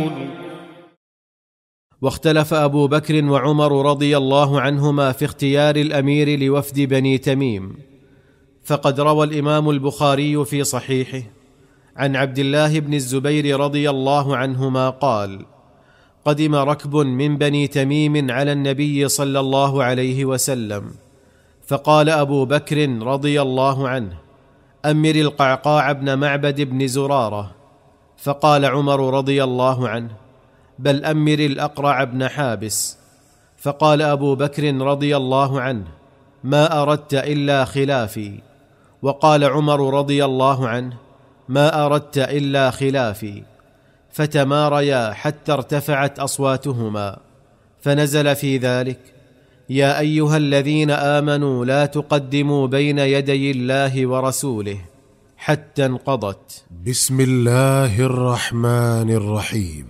واختلف أبو بكر وعمر رضي الله عنهما في اختيار الأمير لوفد بني تميم. فقد روى الإمام البخاري في صحيحه عن عبد الله بن الزبير رضي الله عنهما قال: قدم ركب من بني تميم على النبي صلى الله عليه وسلم، فقال أبو بكر رضي الله عنه: أمر القعقاع بن معبد بن زرارة. فقال عمر رضي الله عنه: بل أمر الأقرع بن حابس. فقال أبو بكر رضي الله عنه: ما أردت إلا خلافي. وقال عمر رضي الله عنه: ما أردت إلا خلافي. فتماريا حتى ارتفعت أصواتهما، فنزل في ذلك: يا أيها الذين آمنوا لا تقدموا بين يدي الله ورسوله، حتى انقضت. بسم الله الرحمن الرحيم.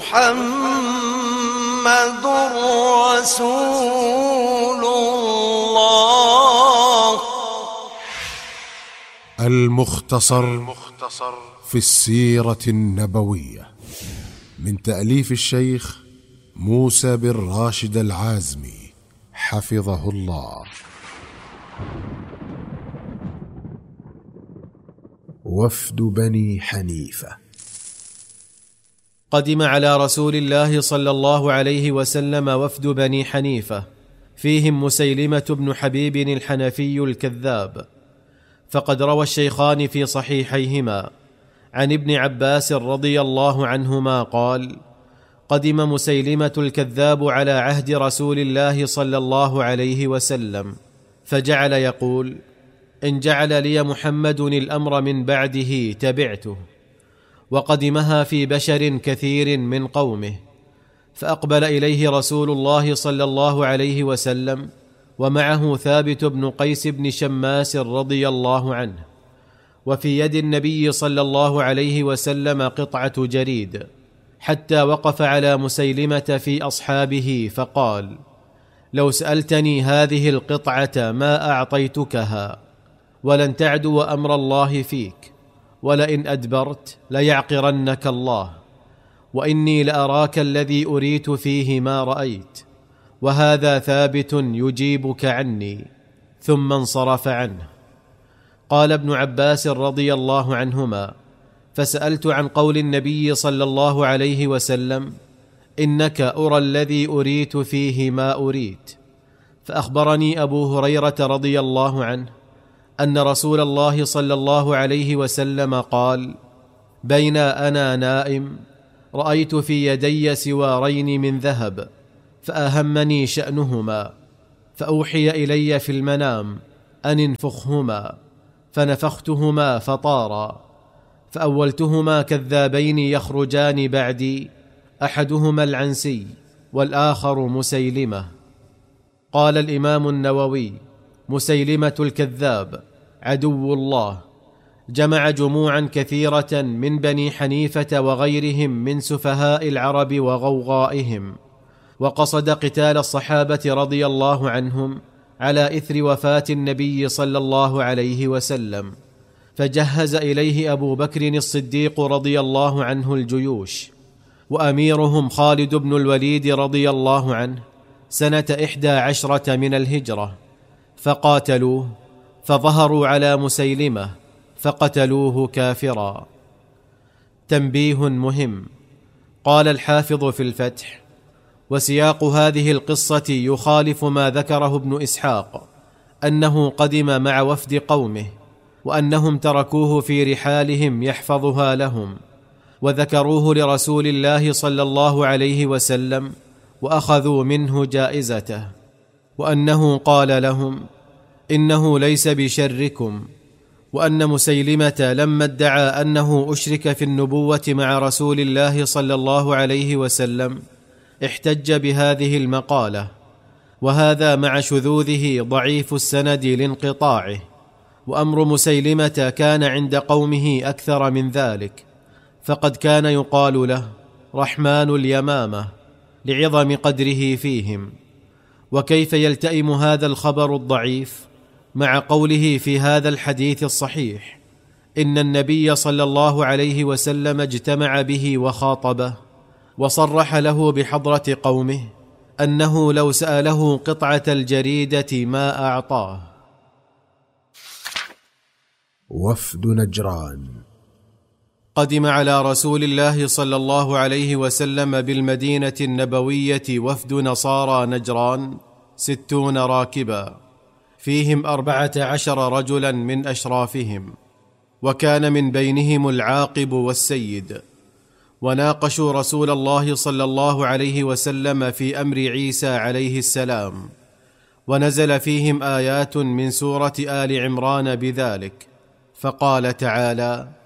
محمد رسول الله. المختصر في السيرة النبوية، من تأليف الشيخ موسى بن راشد العازمي حفظه الله. وفد بني حنيفة. قدم على رسول الله صلى الله عليه وسلم وفد بني حنيفة، فيهم مسيلمة بن حبيب الحنفي الكذاب. فقد روى الشيخان في صحيحيهما عن ابن عباس رضي الله عنهما قال: قدم مسيلمة الكذاب على عهد رسول الله صلى الله عليه وسلم، فجعل يقول: إن جعل لي محمد الأمر من بعده تبعته. وقدمها في بشر كثير من قومه، فأقبل إليه رسول الله صلى الله عليه وسلم ومعه ثابت بن قيس بن شماس رضي الله عنه، وفي يد النبي صلى الله عليه وسلم قطعة جريد، حتى وقف على مسيلمة في أصحابه فقال: لو سألتني هذه القطعة ما أعطيتكها، ولن تعدو أمر الله فيك، ولئن أدبرت ليعقرنك الله، وإني لأراك الذي أريت فيه ما رأيت، وهذا ثابت يجيبك عني. ثم انصرف عنه. قال ابن عباس رضي الله عنهما: فسألت عن قول النبي صلى الله عليه وسلم: إنك أرى الذي أريت فيه ما أريت. فأخبرني أبو هريرة رضي الله عنه أن رسول الله صلى الله عليه وسلم قال: بين أنا نائم رأيت في يدي سوارين من ذهب، فأهمني شأنهما، فأوحي إلي في المنام أن انفخهما، فنفختهما فطارا، فأولتهما كذابين يخرجان بعدي، أحدهما العنسي والآخر مسيلمة. قال الإمام النووي: مسيلمة الكذاب عدو الله، جمع جموعا كثيرة من بني حنيفة وغيرهم من سفهاء العرب وغوغائهم، وقصد قتال الصحابة رضي الله عنهم على إثر وفاة النبي صلى الله عليه وسلم، فجهز إليه أبو بكر الصديق رضي الله عنه الجيوش، وأميرهم خالد بن الوليد رضي الله عنه سنة 11 من الهجرة، فقاتلوه، فظهروا على مسيلمة فقتلوه كافرا. تنبيه مهم. قال الحافظ في الفتح: وسياق هذه القصة يخالف ما ذكره ابن إسحاق أنه قدم مع وفد قومه، وأنهم تركوه في رحالهم يحفظها لهم، وذكروه لرسول الله صلى الله عليه وسلم وأخذوا منه جائزته، وأنه قال لهم: إنه ليس بشركم، وأن مسيلمة لما ادعى أنه أشرك في النبوة مع رسول الله صلى الله عليه وسلم احتج بهذه المقالة، وهذا مع شذوذه ضعيف السند لانقطاعه. وأمر مسيلمة كان عند قومه أكثر من ذلك، فقد كان يقال له رحمن اليمامة لعظم قدره فيهم. وكيف يلتئم هذا الخبر الضعيف مع قوله في هذا الحديث الصحيح: إن النبي صلى الله عليه وسلم اجتمع به وخاطبه، وصرح له بحضرة قومه أنه لو سأله قطعة الجريدة ما أعطاه. وفد نجران. قدم على رسول الله صلى الله عليه وسلم بالمدينة النبوية وفد نصارى نجران 60 راكبا، فيهم 14 رجلا من أشرافهم، وكان من بينهم العاقب والسيد. وناقشوا رسول الله صلى الله عليه وسلم في أمر عيسى عليه السلام، ونزل فيهم آيات من سورة آل عمران بذلك، فقال تعالى: